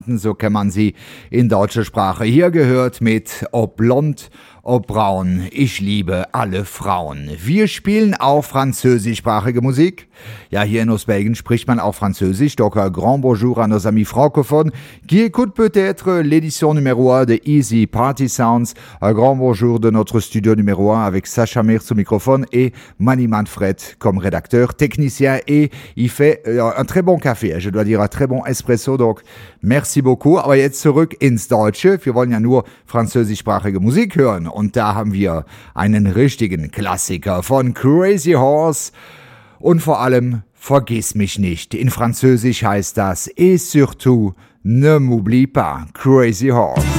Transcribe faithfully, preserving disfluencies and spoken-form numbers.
Diamanten, so kann man sie in deutscher Sprache hier gehört mit Ob blond, ob braun, ich liebe alle Frauen. Wir spielen auch französischsprachige Musik. Ja, hier in Ostbelgien spricht man auch Französisch, donc un grand bonjour à nos amis francophones qui écoutent peut-être l'édition numéro un de Easy Party Sounds. Un grand bonjour de notre studio numéro un avec Sacha Mirz au microphone et Manny Manfred comme rédacteur, technicien, et il fait euh, un très bon café, je dois dire un très bon espresso, donc merci beaucoup. Aber jetzt zurück ins Deutsche. Wir wollen ja nur französischsprachige Musik hören und da haben wir einen richtigen Klassiker von Crazy Horse und vor allem Vergiss mich nicht. In Französisch heißt das Et surtout ne m'oublie pas, Crazy Horse.